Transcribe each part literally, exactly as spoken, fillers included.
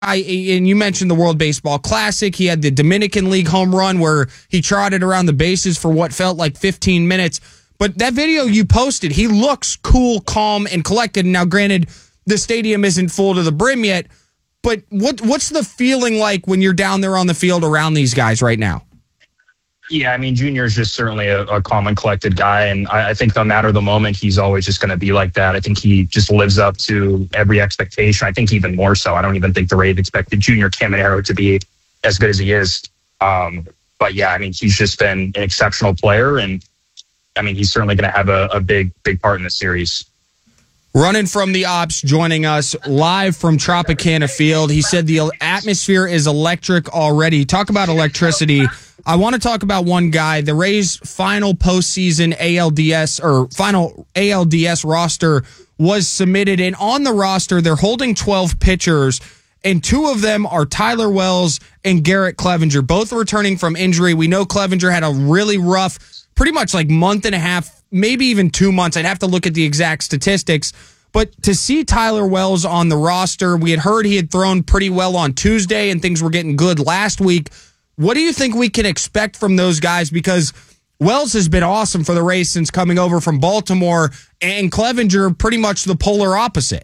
I, and you mentioned the World Baseball Classic. He had the Dominican League home run where he trotted around the bases for what felt like fifteen minutes. But that video you posted, he looks cool, calm, and collected. Now, granted, the stadium isn't full to the brim yet, but what what's the feeling like when you're down there on the field around these guys right now? Yeah, I mean, Junior is just certainly a, a calm and collected guy, and I, I think no matter the moment, he's always just going to be like that. I think he just lives up to every expectation. I think even more so. I don't even think the Rays expected Junior Caminero to be as good as he is. Um, but yeah, I mean, he's just been an exceptional player, and I mean, he's certainly going to have a, a big, big part in the series. Running from the Ops, joining us live from Tropicana Field. He said the atmosphere is electric already. Talk about electricity. I want to talk about one guy. The Rays' final postseason A L D S or final A L D S roster was submitted, and on the roster, they're holding twelve pitchers, and two of them are Tyler Wells and Garrett Clevenger, both returning from injury. We know Clevenger had a really rough, pretty much like month and a half, maybe even two months. I'd have to look at the exact statistics. But to see Tyler Wells on the roster, we had heard he had thrown pretty well on Tuesday and things were getting good last week. What do you think we can expect from those guys? Because Wells has been awesome for the Rays since coming over from Baltimore, and Clevenger pretty much the polar opposite.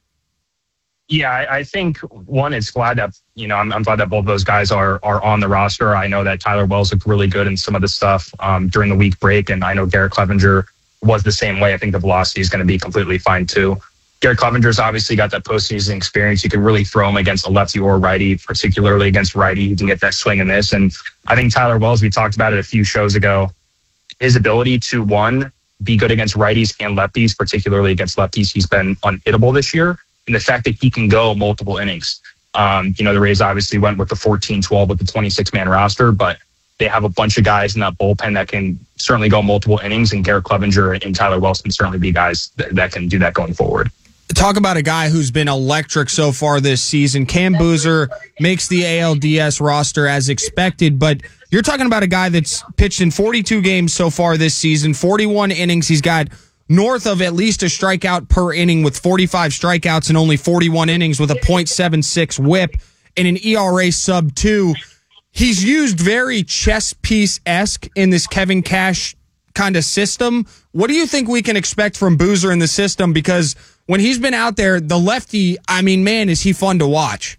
Yeah, I, I think, one, it's glad that, you know, I'm, I'm glad that both those guys are are on the roster. I know that Tyler Wells looked really good in some of the stuff um, during the week break, and I know Garrett Clevenger was the same way. I think the velocity is going to be completely fine, too. Garrett Clevenger's obviously got that postseason experience. You can really throw him against a lefty or a righty, particularly against righty. You can get that swing and miss. And I think Tyler Wells, we talked about it a few shows ago, his ability to, one, be good against righties and lefties, particularly against lefties, he's been unhittable this year. And the fact that he can go multiple innings. Um, you know, the Rays obviously went with the fourteen twelve with the twenty-six man roster, but they have a bunch of guys in that bullpen that can certainly go multiple innings, and Garrett Clevenger and Tyler Wells can certainly be guys that, that can do that going forward. Talk about a guy who's been electric so far this season. Cam Boozer makes the A L D S roster as expected, but you're talking about a guy that's pitched in forty-two games so far this season, forty-one innings. He's got north of at least a strikeout per inning with forty-five strikeouts and only forty-one innings with a point seven six whip and an E R A sub two. He's used very chess piece-esque in this Kevin Cash kind of system. What do you think we can expect from Boozer in the system? Because when he's been out there, the lefty, I mean, man, is he fun to watch.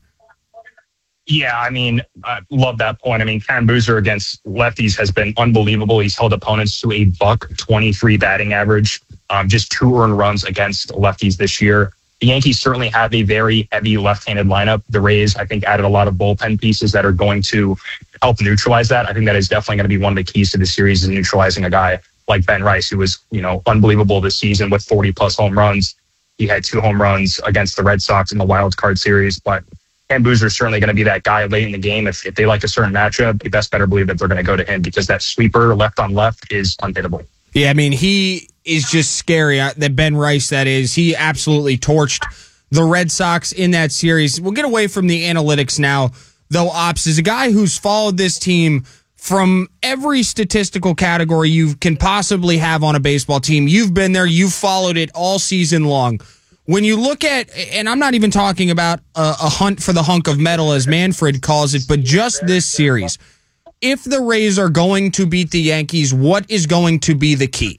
Yeah, I mean, I love that point. I mean, Cam Boozer against lefties has been unbelievable. He's held opponents to a buck twenty-three batting average, um, just two earned runs against lefties this year. The Yankees certainly have a very heavy left-handed lineup. The Rays, I think, added a lot of bullpen pieces that are going to help neutralize that. I think that is definitely going to be one of the keys to the series, is neutralizing a guy like Ben Rice, who was, you know, unbelievable this season with forty plus home runs. He had two home runs against the Red Sox in the wild card series, but Cam Boozer is certainly going to be that guy late in the game. If, if they like a certain matchup, you best better believe that they're going to go to him, because that sweeper left on left is unhittable. Yeah, I mean, he is just scary. That Ben Rice, that is, he absolutely torched the Red Sox in that series. We'll get away from the analytics now, though. Ops is a guy who's followed this team from every statistical category you can possibly have on a baseball team. You've been there. You've followed it all season long. When you look at, and I'm not even talking about a, a hunt for the hunk of metal, as Manfred calls it, but just this series, if the Rays are going to beat the Yankees, what is going to be the key?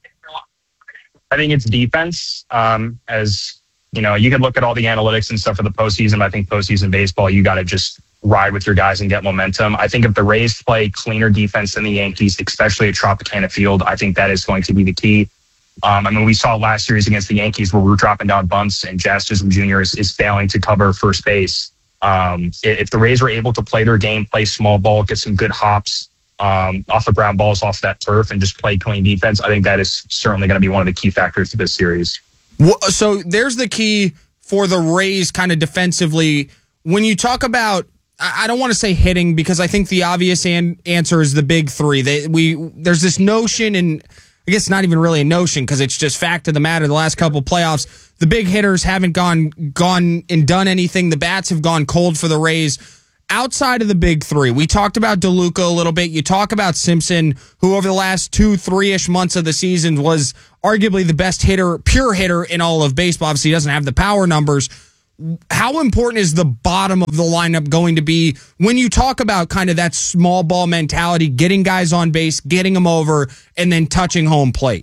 I think it's defense. Um, as you know, you can look at all the analytics and stuff for the postseason, but I think postseason baseball, you got to just ride with your guys and get momentum. I think if the Rays play cleaner defense than the Yankees, especially at Tropicana Field, I think that is going to be the key. Um, I mean, we saw last series against the Yankees where we were dropping down bunts and Jazz Chisholm Junior is, is failing to cover first base. Um, if the Rays were able to play their game, play small ball, get some good hops um, off of ground balls off that turf, and just play clean defense, I think that is certainly going to be one of the key factors to this series. So there's the key for the Rays kind of defensively. When you talk about, I don't want to say hitting, because I think the obvious an- answer is the big three. They, we There's this notion, and I guess not even really a notion, because it's just fact of the matter. The last couple playoffs, the big hitters haven't gone gone and done anything. The bats have gone cold for the Rays. Outside of the big three, we talked about DeLuca a little bit. You talk about Simpson, who over the last two, three-ish months of the season was arguably the best hitter, pure hitter in all of baseball. Obviously, he doesn't have the power numbers. how important is the bottom of the lineup going to be when you talk about kind of that small ball mentality, getting guys on base, getting them over, and then touching home plate?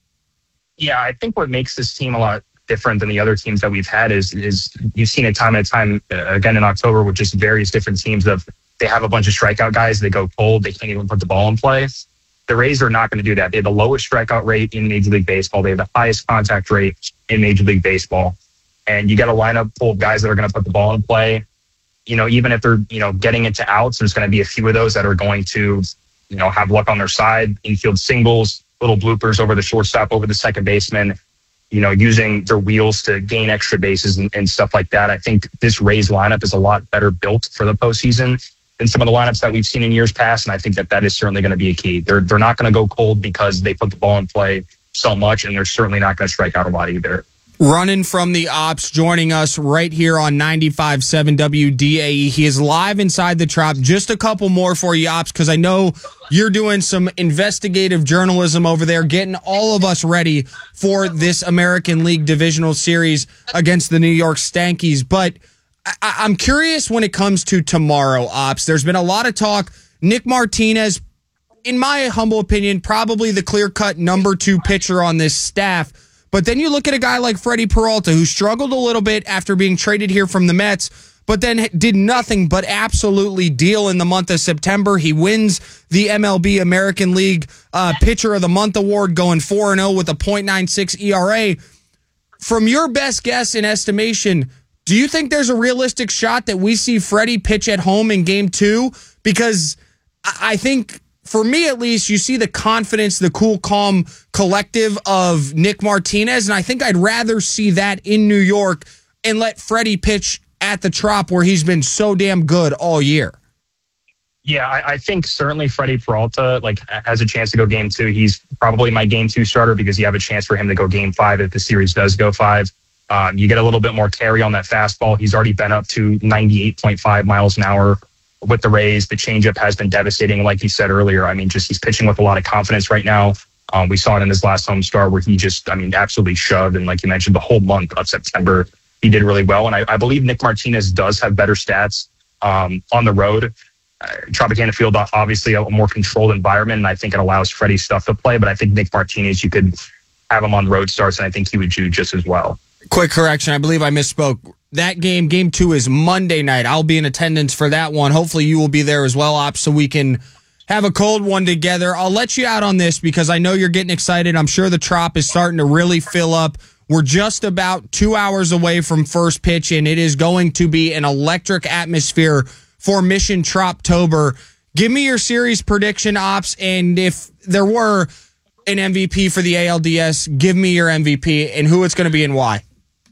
Yeah, I think what makes this team a lot different than the other teams that we've had is is you've seen it time and time uh, again in October with just various different teams of they have a bunch of strikeout guys, they go cold, they can't even put the ball in play. The Rays are not going to do that. They have the lowest strikeout rate in Major League Baseball. They have the highest contact rate in Major League Baseball. And you got a lineup full of guys that are going to put the ball in play. You know, even if they're, you know, getting into outs, there's going to be a few of those that are going to, you know, have luck on their side. Infield singles, little bloopers over the shortstop, over the second baseman, you know, using their wheels to gain extra bases and, and stuff like that. I think this Rays lineup is a lot better built for the postseason than some of the lineups that we've seen in years past. And I think that that is certainly going to be a key. They're, they're not going to go cold because they put the ball in play so much, and they're certainly not going to strike out a lot either. Running from the Ops, joining us right here on ninety-five point seven W D A E. He is live inside the Trop. Just a couple more for you, Ops, because I know you're doing some investigative journalism over there, getting all of us ready for this American League Divisional Series against the New York Stankies. But I- I'm curious when it comes to tomorrow, Ops. There's been a lot of talk. Nick Martinez, in my humble opinion, probably the clear-cut number two pitcher on this staff. But then you look at a guy like Freddie Peralta, who struggled a little bit after being traded here from the Mets, but then did nothing but absolutely deal in the month of September. He wins the M L B American League uh, Pitcher of the Month award, going four and oh with a point nine six E R A. From your best guess and estimation, do you think there's a realistic shot that we see Freddie pitch at home in game two? Because I think, for me at least, you see the confidence, the cool, calm collective of Nick Martinez, and I think I'd rather see that in New York and let Freddie pitch at the Trop where he's been so damn good all year. Yeah, I, I think certainly Freddie Peralta like has a chance to go game two. He's probably my game two starter because you have a chance for him to go game five if the series does go five. Um, you get a little bit more carry on that fastball. He's already been up to ninety-eight point five miles an hour with the Rays. The changeup has been devastating, like you said earlier. I mean, just he's pitching with a lot of confidence right now. Um, we saw it in his last home start where he just, I mean, absolutely shoved. And like you mentioned, the whole month of September, he did really well. And I, I believe Nick Martinez does have better stats um, on the road. Uh, Tropicana Field, obviously a more controlled environment, and I think it allows Freddie stuff to play. But I think Nick Martinez, you could have him on road starts, and I think he would do just as well. Quick correction, I believe I misspoke. That game, game two, is Monday night. I'll be in attendance for that one. Hopefully you will be there as well, Ops, so we can have a cold one together. I'll let you out on this because I know you're getting excited. I'm sure the Trop is starting to really fill up. We're just about two hours away from first pitch, and it is going to be an electric atmosphere for Mission Troptober. Give me your series prediction, Ops, and if there were an M V P for the A L D S, give me your M V P and who it's going to be and why.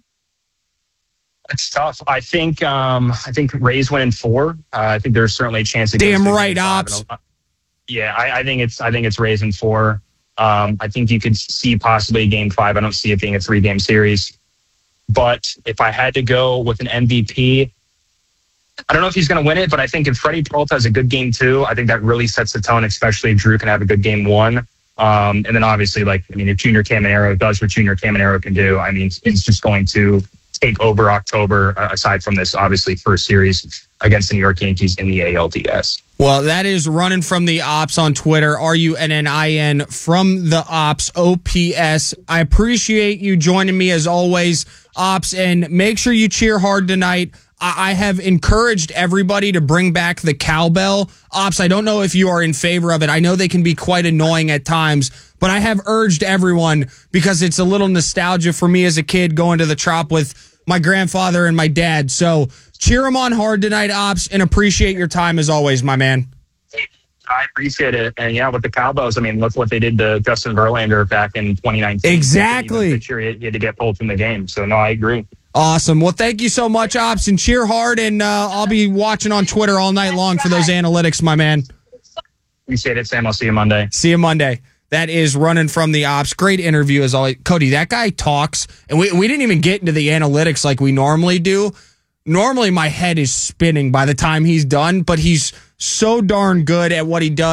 It's tough. I think um, I think Rays win in four. Uh, I think there's certainly a chance. Damn right, Ops. Yeah, I, I think it's I think it's Rays in four. Um, I think you could see possibly a game five. I don't see it being a three game series. But if I had to go with an M V P, I don't know if he's going to win it, but I think if Freddie Peralta has a good game two, I think that really sets the tone, especially if Drew can have a good game one. Um, and then obviously, like, I mean, if Junior Caminero does what Junior Caminero can do, I mean, he's just going to take over October, uh, aside from this, obviously, first series against the New York Yankees in the A L D S. Well, that is Running from the Ops on Twitter, R U N N I N from the Ops, O P S. I appreciate you joining me as always, Ops, and make sure you cheer hard tonight. I have encouraged everybody to bring back the cowbell. Ops, I don't know if you are in favor of it. I know they can be quite annoying at times, but I have urged everyone because it's a little nostalgia for me as a kid going to the Trop with my grandfather and my dad. So cheer them on hard tonight, Ops, and appreciate your time as always, my man. I appreciate it. And yeah, with the cowbells, I mean, look what they did to Justin Verlander back in twenty nineteen. Exactly. Sure he had to get pulled from the game. So no, I agree. Awesome. Well, thank you so much, Ops, and cheer hard. And uh, I'll be watching on Twitter all night long for those analytics, my man. Appreciate it, Sam. I'll see you Monday. See you Monday. That is Running from the Ops. Great interview as always. Cody, that guy talks, and we, we didn't even get into the analytics like we normally do. Normally, my head is spinning by the time he's done, but he's so darn good at what he does.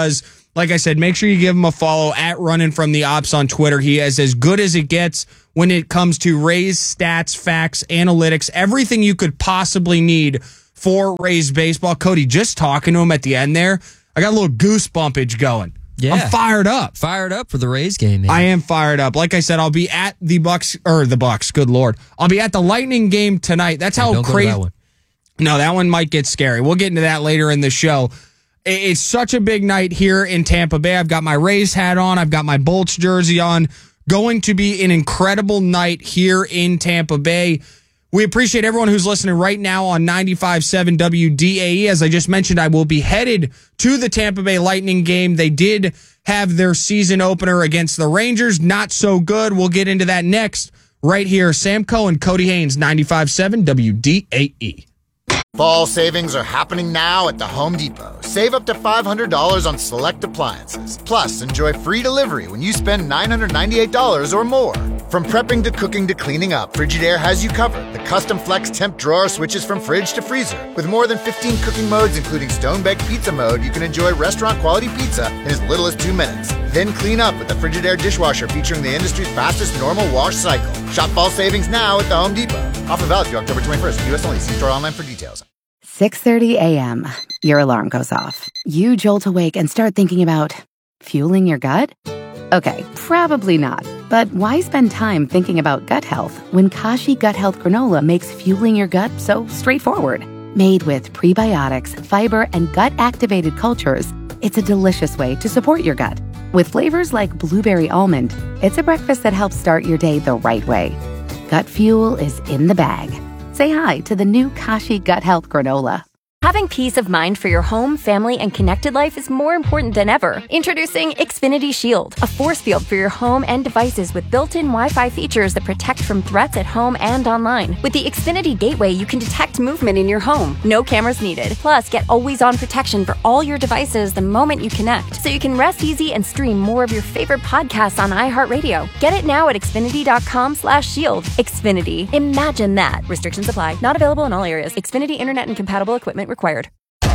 Like I said, make sure you give him a follow at Running From the Ops on Twitter. He is as good as it gets when it comes to Rays stats, facts, analytics, everything you could possibly need for Rays baseball. Cody, just talking to him at the end there, I got a little goosebumpage going. Yeah. I'm fired up. Fired up for the Rays game, man. I am fired up. Like I said, I'll be at the Bucks, or the Bucks, good Lord. I'll be at the Lightning game tonight. That's how Don't crazy. Go to that one. No, that one might get scary. We'll get into that later in the show. It's such a big night here in Tampa Bay. I've got my Rays hat on. I've got my Bolts jersey on. Going to be an incredible night here in Tampa Bay. We appreciate everyone who's listening right now on ninety-five point seven W D A E. As I just mentioned, I will be headed to the Tampa Bay Lightning game. They did have their season opener against the Rangers. Not so good. We'll get into that next right here. Sam Cohen, Cody Haynes, ninety-five point seven W D A E. Fall savings are happening now at the Home Depot. Save up to five hundred dollars on select appliances. Plus, enjoy free delivery when you spend nine hundred ninety-eight dollars or more. From prepping to cooking to cleaning up, Frigidaire has you covered. The custom flex temp drawer switches from fridge to freezer. With more than fifteen cooking modes, including stone-baked pizza mode, you can enjoy restaurant-quality pizza in as little as two minutes. Then clean up with the Frigidaire dishwasher featuring the industry's fastest normal wash cycle. Shop fall savings now at the Home Depot. Offer valid through October twenty-first. U S only. See store online for details. six thirty a.m. Your alarm goes off. You jolt awake and start thinking about fueling your gut? Okay, probably not. But why spend time thinking about gut health when Kashi Gut Health Granola makes fueling your gut so straightforward? Made with prebiotics, fiber, and gut-activated cultures, it's a delicious way to support your gut. With flavors like blueberry almond, it's a breakfast that helps start your day the right way. Gut fuel is in the bag. Say hi to the new Kashi Gut Health Granola. Having peace of mind for your home, family, and connected life is more important than ever. Introducing Xfinity Shield, a force field for your home and devices with built-in Wi-Fi features that protect from threats at home and online. With the Xfinity Gateway, you can detect movement in your home. No cameras needed. Plus, get always-on protection for all your devices the moment you connect, so you can rest easy and stream more of your favorite podcasts on iHeartRadio. Get it now at Xfinity.com slash shield. Xfinity. Imagine that. Restrictions apply. Not available in all areas. Xfinity Internet and compatible equipment required.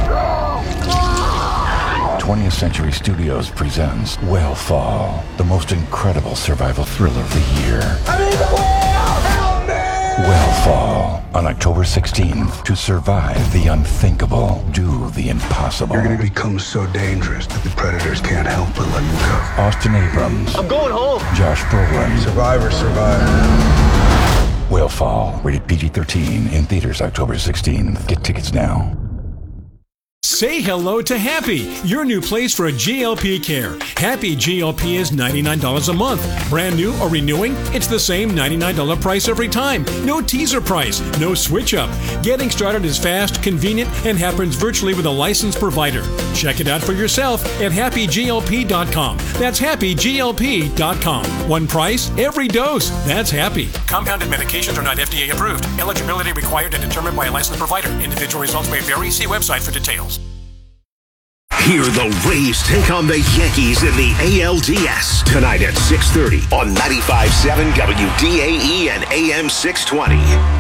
twentieth Century Studios presents Whale the most incredible survival thriller of the year. I mean, the whale! Help me! Whale on October sixteenth. To survive the unthinkable, do the impossible. You're gonna become so dangerous that the predators can't help but let you go. Austin Abrams. I'm going home. Josh Brolin. Survivor, survivor. Whale, rated P G thirteen, in theaters October sixteenth. Get tickets now. Say hello to Happy, your new place for G L P care. Happy G L P is ninety-nine dollars a month. Brand new or renewing, it's the same ninety-nine dollars price every time. No teaser price, no switch up. Getting started is fast, convenient, and happens virtually with a licensed provider. Check it out for yourself at happy G L P dot com. That's happy G L P dot com. One price, every dose. That's Happy. Compounded medications are not F D A approved. Eligibility required and determined by a licensed provider. Individual results may vary. See website for details. Hear the Rays take on the Yankees in the A L D S tonight at six thirty on ninety-five point seven W D A E and A M six twenty.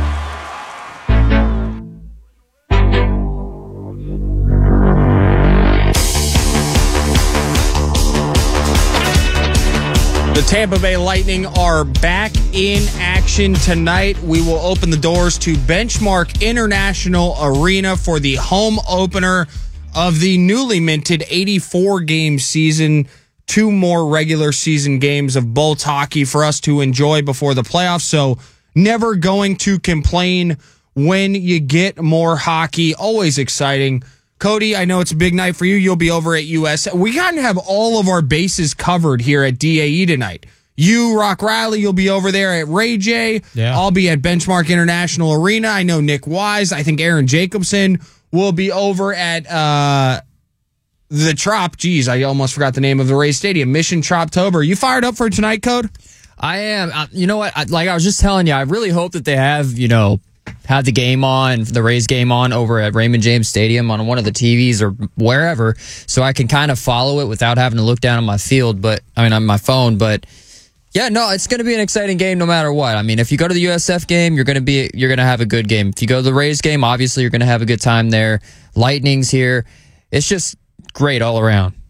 The Tampa Bay Lightning are back in action tonight. We will open the doors to Benchmark International Arena for the home opener of the newly minted eighty-four game season. Two more regular season games of Bolts hockey for us to enjoy before the playoffs. So never going to complain when you get more hockey. Always exciting. Cody, I know it's a big night for you. You'll be over at U S. We got to have all of our bases covered here at D A E tonight. You, Rock Riley, you'll be over there at Ray J. Yeah. I'll be at Benchmark International Arena. I know Nick Wise. I think Aaron Jacobson will be over at uh, the Trop. Geez, I almost forgot the name of the Rays Stadium. Mission Troptober. You fired up for tonight, Code? I am. I, you know what? I, like I was just telling you, I really hope that they have, you know, had the game on, the Rays game on over at Raymond James Stadium on one of the T Vs or wherever, so I can kind of follow it without having to look down on my field, but I mean on my phone. But yeah, no, it's going to be an exciting game no matter what. I mean, if you go to the U S F game, you're going to be you're going to have a good game. If you go to the Rays game, obviously you're going to have a good time there. Lightning's here. It's just great all around.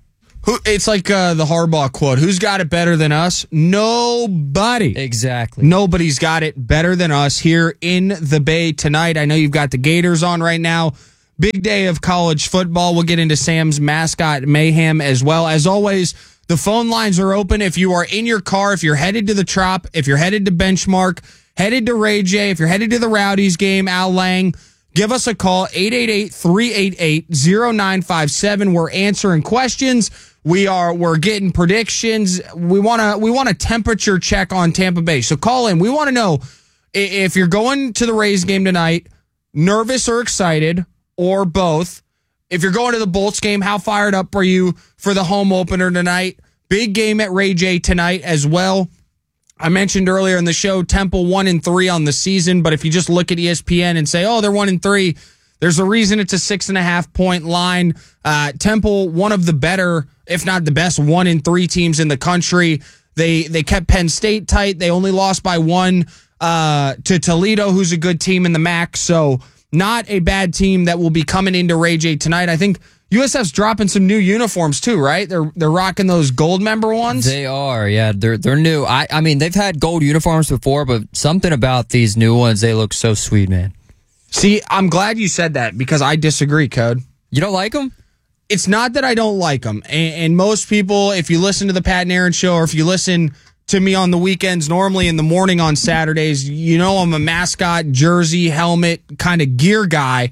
Who? It's like uh, the Harbaugh quote. Who's got it better than us? Nobody. Exactly. Nobody's got it better than us here in the Bay tonight. I know you've got the Gators on right now. Big day of college football. We'll get into Sam's mascot mayhem as well. As always, the phone lines are open. If you are in your car, if you're headed to the Trop, if you're headed to Benchmark, headed to Ray J, if you're headed to the Rowdies game, Al Lang, give us a call, eight eight eight, three eight eight, zero nine five seven. We're answering questions. We are we're getting predictions. We want to we want a temperature check on Tampa Bay. So call in. We want to know if you're going to the Rays game tonight, nervous or excited, or both. If you're going to the Bolts game, how fired up are you for the home opener tonight? Big game at Ray J tonight as well. I mentioned earlier in the show, Temple one and three on the season, but if you just look at E S P N and say, oh, they're one and three, there's a reason it's a six and a half point line. Uh, Temple, one of the better, if not the best, one and three teams in the country. They they kept Penn State tight. They only lost by one uh, to Toledo, who's a good team in the M A C. So not a bad team that will be coming into Ray J tonight. I think U S F's dropping some new uniforms too, right? They're they're rocking those gold member ones. They are, yeah. They're they're new. I I mean, they've had gold uniforms before, but something about these new ones, they look so sweet, man. See, I'm glad you said that because I disagree, Code. You don't like them? It's not that I don't like them. And, and most people, if you listen to the Pat and Aaron show or if you listen to me on the weekends, normally in the morning on Saturdays, you know I'm a mascot, jersey, helmet, kind of gear guy.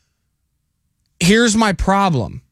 Here's my problem.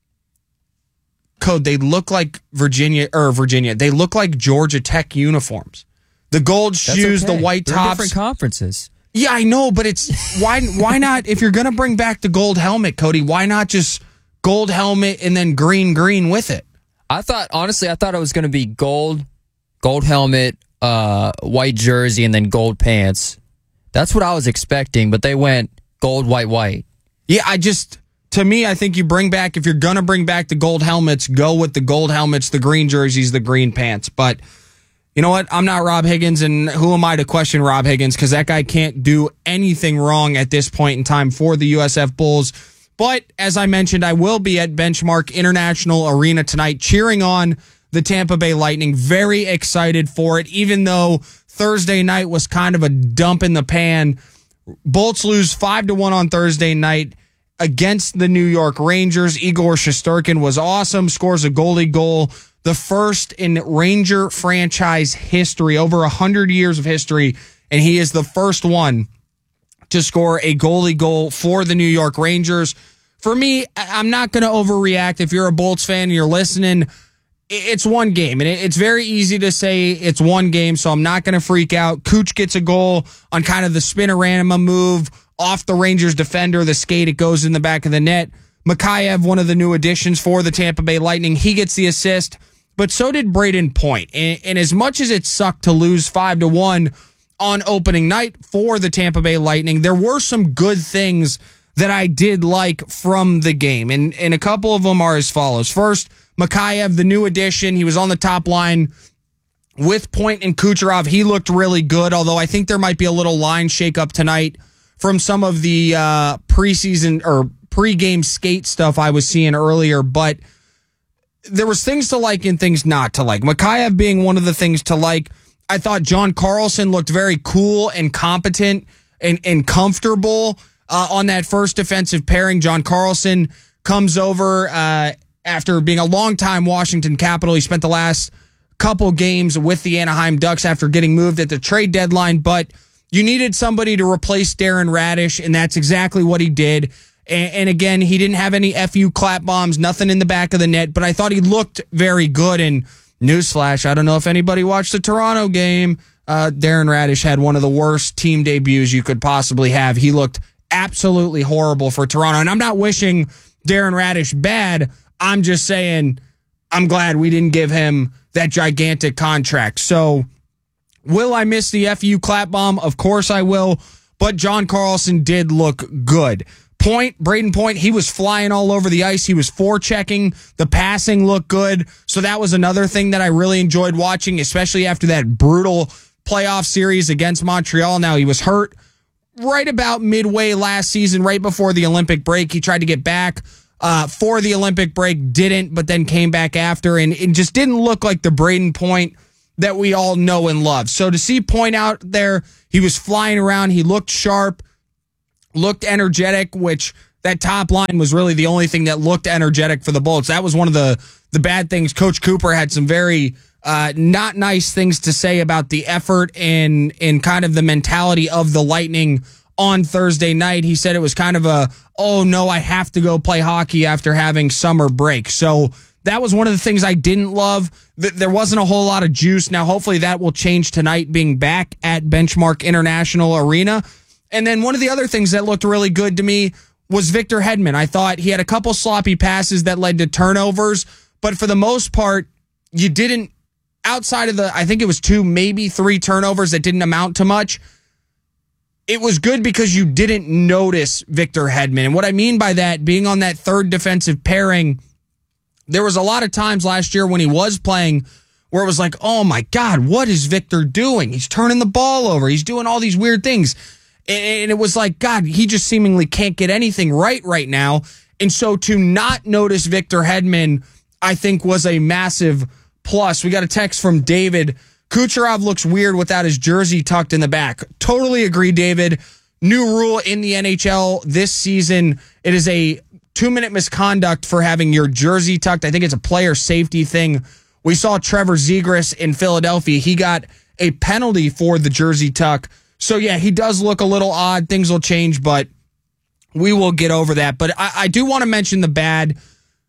Code, they look like Virginia, or Virginia, they look like Georgia Tech uniforms. The gold shoes, okay. the white They're tops. different conferences. Yeah, I know, but it's why why not, if you're going to bring back the gold helmet, Cody, why not just gold helmet and then green green with it? I thought, honestly, I thought it was going to be gold, gold helmet, uh, white jersey, and then gold pants. That's what I was expecting, but they went gold, white, white. Yeah, I just, to me, I think you bring back, if you're going to bring back the gold helmets, go with the gold helmets, the green jerseys, the green pants. But you know what? I'm not Rob Higgins, and who am I to question Rob Higgins? Because that guy can't do anything wrong at this point in time for the U S F Bulls. But as I mentioned, I will be at Benchmark International Arena tonight cheering on the Tampa Bay Lightning. Very excited for it, even though Thursday night was kind of a dump in the pan. Bolts lose five to one on Thursday night against the New York Rangers. Igor Shesterkin was awesome, scores a goalie goal. The first in Ranger franchise history, over one hundred years of history, and he is the first one to score a goalie goal for the New York Rangers. For me, I'm not going to overreact. If you're a Bolts fan and you're listening, it's one game, and it's very easy to say it's one game, so I'm not going to freak out. Cooch gets a goal on kind of the spinorama move off the Rangers defender, the skate, it goes in the back of the net. Mikheyev, one of the new additions for the Tampa Bay Lightning, he gets the assist. But so did Braden Point. And, and as much as it sucked to lose five to one on opening night for the Tampa Bay Lightning, there were some good things that I did like from the game. And, and a couple of them are as follows. First, Mikheyev, the new addition, he was on the top line with Point and Kucherov. He looked really good, although I think there might be a little line shakeup tonight from some of the uh, preseason or pregame skate stuff I was seeing earlier. But there was things to like and things not to like. Mikheyev being one of the things to like. I thought John Carlson looked very cool and competent and, and comfortable uh, on that first defensive pairing. John Carlson comes over uh, after being a longtime Washington Capital. He spent the last couple games with the Anaheim Ducks after getting moved at the trade deadline, but you needed somebody to replace Darren Radish, and that's exactly what he did. And, and again, he didn't have any F U clap bombs, nothing in the back of the net, but I thought he looked very good. And newsflash, I don't know if anybody watched the Toronto game. Uh, Darren Radish had one of the worst team debuts you could possibly have. He looked absolutely horrible for Toronto. And I'm not wishing Darren Radish bad. I'm just saying I'm glad we didn't give him that gigantic contract. So will I miss the F U clap bomb? Of course I will. But John Carlson did look good. Point, Braden Point, he was flying all over the ice. He was forechecking. The passing looked good. So that was another thing that I really enjoyed watching, especially after that brutal playoff series against Montreal. Now, he was hurt right about midway last season, right before the Olympic break. He tried to get back uh, for the Olympic break, didn't, but then came back after, and it just didn't look like the Braden Point that we all know and love. So to see Point out there, he was flying around, he looked sharp, looked energetic, which that top line was really the only thing that looked energetic for the Bolts. That was one of the, the bad things. Coach Cooper had some very uh, not nice things to say about the effort and, and kind of the mentality of the Lightning on Thursday night. He said it was kind of a, oh no, I have to go play hockey after having summer break. So that was one of the things I didn't love. There wasn't a whole lot of juice. Now, hopefully that will change tonight, being back at Benchmark International Arena. And then one of the other things that looked really good to me was Victor Hedman. I thought he had a couple sloppy passes that led to turnovers, but for the most part, you didn't, outside of the, I think it was two, maybe three turnovers that didn't amount to much. It was good because you didn't notice Victor Hedman. And what I mean by that, being on that third defensive pairing, there was a lot of times last year when he was playing where it was like, oh my God, what is Victor doing? He's turning the ball over. He's doing all these weird things. And it was like, God, he just seemingly can't get anything right right now. And so to not notice Victor Hedman, I think, was a massive plus. We got a text from David. Kucherov looks weird without his jersey tucked in the back. Totally agree, David. New rule in the N H L this season. It is a two-minute misconduct for having your jersey tucked. I think it's a player safety thing. We saw Trevor Zegras in Philadelphia. He got a penalty for the jersey tuck. So, yeah, he does look a little odd. Things will change, but we will get over that. But I, I do want to mention the bad,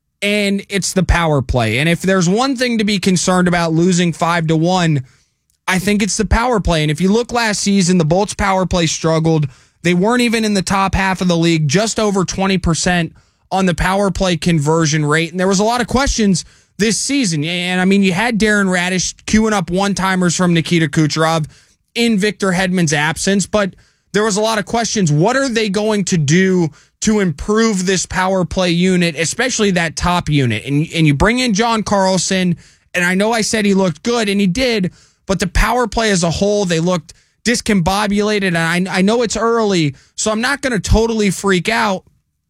and it's the power play. And if there's one thing to be concerned about losing five to one, I think it's the power play. And if you look last season, the Bolts power play struggled. They weren't even in the top half of the league, just over twenty percent on the power play conversion rate. And there was a lot of questions this season. And I mean, you had Darren Radish queuing up one-timers from Nikita Kucherov in Victor Hedman's absence, but there was a lot of questions. What are they going to do to improve this power play unit, especially that top unit? And, and you bring in John Carlson, and I know I said he looked good, and he did, but the power play as a whole, they looked discombobulated, and I, I know it's early, so I'm not going to totally freak out,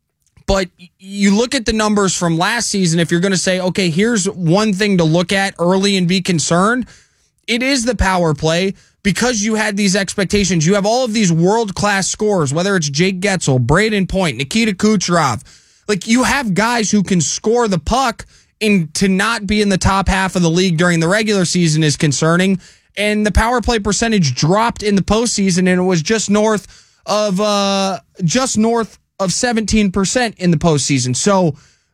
but you look at the numbers from last season, if you're going to say, okay, here's one thing to look at early and be concerned, it is the power play. Because you had these expectations, you have all of these world-class scorers, whether it's Jake Getzel, Braden Point, Nikita Kucherov. Like, you have guys who can score the puck, and to not be in the top half of the league during the regular season is concerning. And the power play percentage dropped in the postseason, and it was just north of uh, just north of seventeen percent in the postseason. So,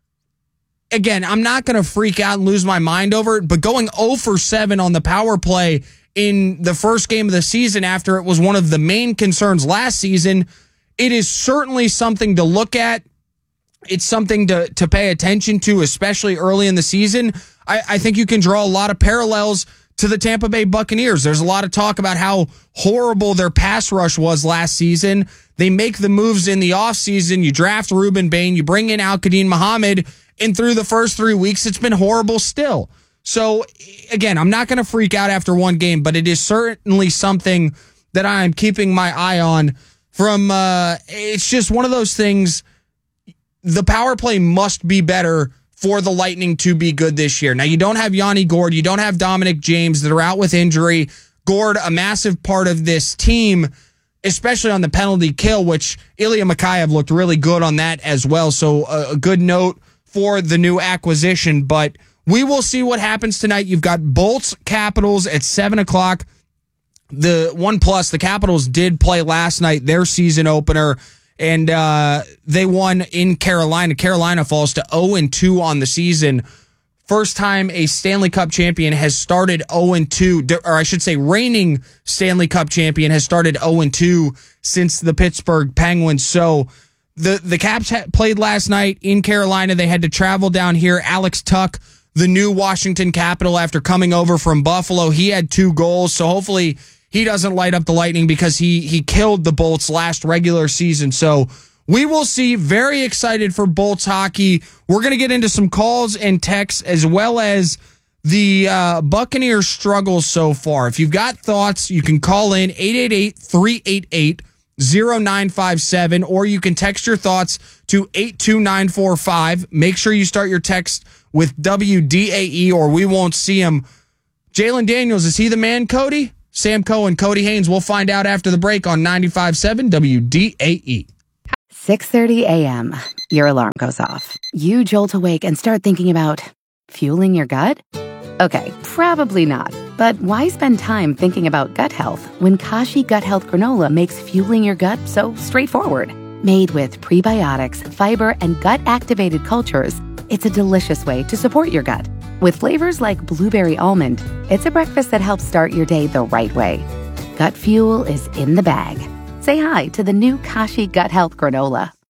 again, I'm not going to freak out and lose my mind over it, but going oh for seven on the power play in the first game of the season after it was one of the main concerns last season, it is certainly something to look at. It's something to, to pay attention to, especially early in the season. I, I think you can draw a lot of parallels to the Tampa Bay Buccaneers. There's a lot of talk about how horrible their pass rush was last season. They make the moves in the offseason. You draft Ruben Bain, you bring in Al-Qadim Muhammad, and through the first three weeks, it's been horrible still. So, again, I'm not going to freak out after one game, but it is certainly something that I am keeping my eye on from, uh, it's just one of those things. The power play must be better for the Lightning to be good this year. Now, you don't have Yanni Gourde, you don't have Dominic James that are out with injury. Gourde, a massive part of this team, especially on the penalty kill, which Ilya Mikheyev looked really good on that as well. So, a, a good note for the new acquisition, but we will see what happens tonight. You've got Bolts Capitals at seven o'clock. The one plus, the Capitals did play last night, their season opener, and uh, they won in Carolina. Carolina falls to oh and two on the season. First time a Stanley Cup champion has started oh and two, or I should say reigning Stanley Cup champion has started oh and two since the Pittsburgh Penguins. So the, the Caps ha- played last night in Carolina. They had to travel down here. Alex Tuch, the new Washington Capital, after coming over from Buffalo, he had two goals. So hopefully he doesn't light up the Lightning because he he killed the Bolts last regular season. So we will see. Very excited for Bolts hockey. We're going to get into some calls and texts as well as the uh, Buccaneers struggles so far. If you've got thoughts, you can call in eight eight eight, three eight eight, zero nine five seven, or you can text your thoughts to eight two nine four five. Make sure you start your text with W D A E or we won't see him. Jalen Daniels, is he the man, Cody? Sam Cohen, Cody Haynes. We'll find out after the break on ninety-five point seven W D A E. six thirty a.m. Your alarm goes off. You jolt awake and start thinking about fueling your gut? Okay, probably not. But why spend time thinking about gut health when Kashi Gut Health Granola makes fueling your gut so straightforward? Made with prebiotics, fiber, and gut-activated cultures, it's a delicious way to support your gut. With flavors like blueberry almond, it's a breakfast that helps start your day the right way. Gut fuel is in the bag. Say hi to the new Kashi Gut Health Granola.